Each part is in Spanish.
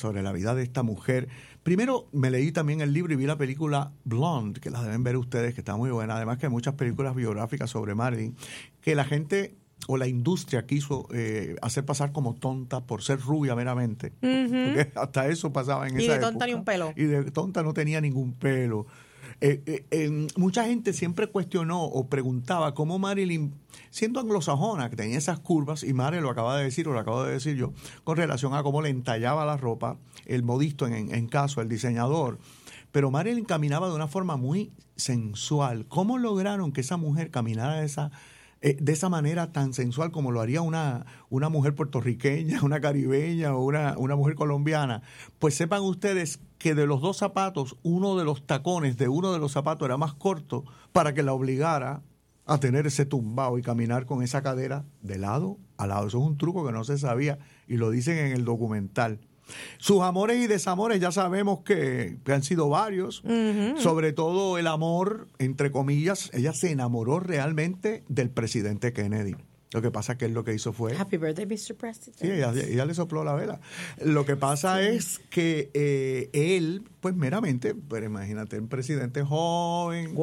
sobre la vida de esta mujer. Primero me leí también el libro y vi la película Blonde, que la deben ver ustedes, que está muy buena. Además que hay muchas películas biográficas sobre Marilyn, que la gente o la industria quiso hacer pasar como tonta por ser rubia meramente. Porque hasta eso pasaba en esa época. Y de tonta ni un pelo. Y de tonta no tenía ningún pelo. Mucha gente siempre cuestionó o preguntaba cómo Marilyn, siendo anglosajona, que tenía esas curvas, y Marilyn lo acaba de decir o lo acabo de decir yo, con relación a cómo le entallaba la ropa el modisto en caso, el diseñador. Pero Marilyn caminaba de una forma muy sensual. ¿Cómo lograron que esa mujer caminara de esa manera tan sensual como lo haría una mujer puertorriqueña, una caribeña o una mujer colombiana? Pues sepan ustedes que de los dos zapatos, uno de los tacones de uno de los zapatos era más corto para que la obligara a tener ese tumbao y caminar con esa cadera de lado a lado. Eso es un truco que no se sabía y lo dicen en el documental. Sus amores y desamores ya sabemos que han sido varios, sobre todo el amor, entre comillas. Ella se enamoró realmente del presidente Kennedy. Lo que pasa es que él lo que hizo fue... Happy birthday, Mr. President. Sí, ella le sopló la vela. Lo que pasa es que él, pues meramente, pero imagínate, un presidente joven,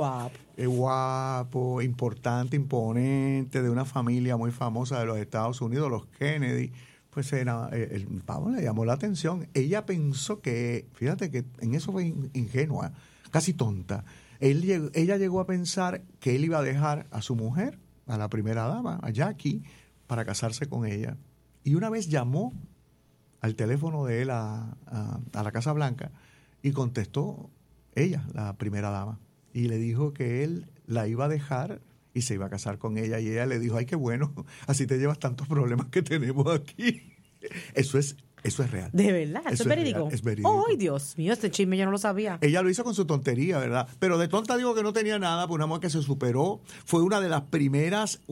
guapo, importante, imponente, de una familia muy famosa de los Estados Unidos, los Kennedy. Pues el pavo le llamó la atención. Ella pensó que, fíjate que en eso fue ingenua, casi tonta. Ella llegó a pensar que él iba a dejar a su mujer, a la primera dama, a Jackie, para casarse con ella. Y una vez llamó al teléfono de él a la Casa Blanca y contestó ella, la primera dama, y le dijo que él la iba a dejar y se iba a casar con ella. Y ella le dijo, ay, qué bueno, así te llevas tantos problemas que tenemos aquí. Eso es real. ¿De verdad? ¿Eso es verídico? Es verídico. ¡Ay, Dios mío! Este chisme yo no lo sabía. Ella lo hizo con su tontería, ¿verdad? Pero de tonta digo que no tenía nada, pues una mujer que se superó. Fue una de las primeras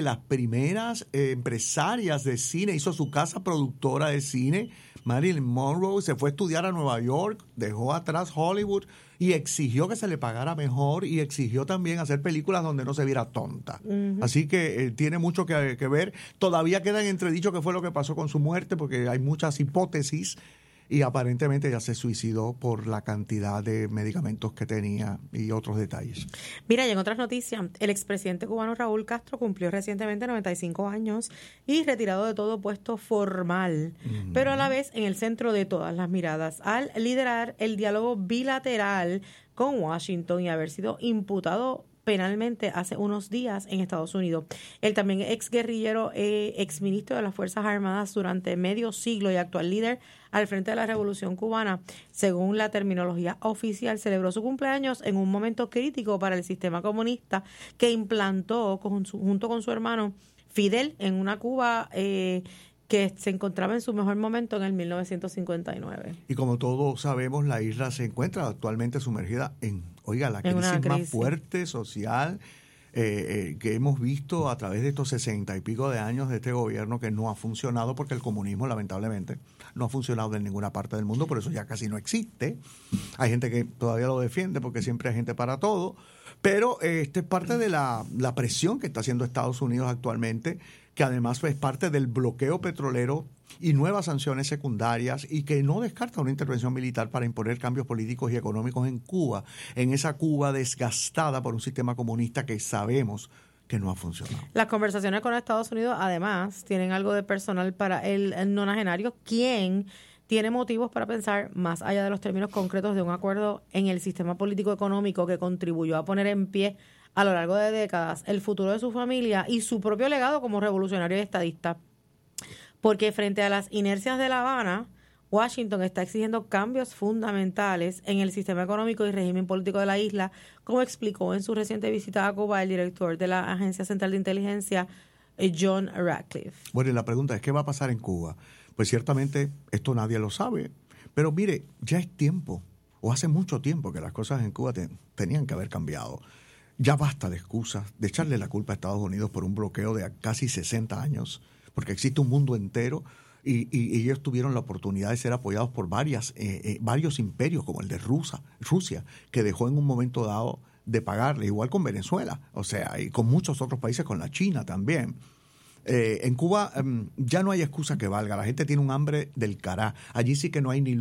empresarias de cine. Hizo su casa productora de cine. Marilyn Monroe se fue a estudiar a Nueva York, dejó atrás Hollywood y exigió que se le pagara mejor y exigió también hacer películas donde no se viera tonta. Así que tiene mucho que ver. Todavía queda en entredicho qué fue lo que pasó con su muerte, porque hay muchas hipótesis y aparentemente ella se suicidó por la cantidad de medicamentos que tenía y otros detalles. Mira, y en otras noticias, el expresidente cubano Raúl Castro cumplió recientemente 95 años y retirado de todo puesto formal, pero a la vez en el centro de todas las miradas al liderar el diálogo bilateral con Washington y haber sido imputado penalmente hace unos días en Estados Unidos. Él también exguerrillero, exministro de las Fuerzas Armadas durante medio siglo y actual líder al frente de la Revolución Cubana. Según la terminología oficial, celebró su cumpleaños en un momento crítico para el sistema comunista que implantó junto con su hermano Fidel en una Cuba que se encontraba en su mejor momento en el 1959. Y como todos sabemos, la isla se encuentra actualmente sumergida en, la crisis más fuerte social que hemos visto a través de estos 60 y pico de años de este gobierno, que no ha funcionado porque el comunismo, lamentablemente, no ha funcionado en ninguna parte del mundo, por eso ya casi no existe. Hay gente que todavía lo defiende porque siempre hay gente para todo, pero este es parte de la presión que está haciendo Estados Unidos actualmente, que además es parte del bloqueo petrolero y nuevas sanciones secundarias, y que no descarta una intervención militar para imponer cambios políticos y económicos en Cuba, en esa Cuba desgastada por un sistema comunista que sabemos que no ha funcionado. Las conversaciones con Estados Unidos, además, tienen algo de personal para el nonagenario, quien tiene motivos para pensar más allá de los términos concretos de un acuerdo en el sistema político económico que contribuyó a poner en pie a lo largo de décadas el futuro de su familia y su propio legado como revolucionario y estadista. Porque frente a las inercias de La Habana, Washington está exigiendo cambios fundamentales en el sistema económico y régimen político de la isla, como explicó en su reciente visita a Cuba el director de la Agencia Central de Inteligencia, John Ratcliffe. Bueno, y la pregunta es, ¿qué va a pasar en Cuba? Pues ciertamente esto nadie lo sabe, pero mire, ya es tiempo, o hace mucho tiempo que las cosas en Cuba tenían que haber cambiado. Ya basta de excusas, de echarle la culpa a Estados Unidos por un bloqueo de casi 60 años, porque existe un mundo entero y ellos tuvieron la oportunidad de ser apoyados por varios imperios, como el de Rusia, que dejó en un momento dado de pagarle, igual con Venezuela, o sea, y con muchos otros países, con la China también. En Cuba ya no hay excusa que valga, la gente tiene un hambre del cará, allí sí que no hay ni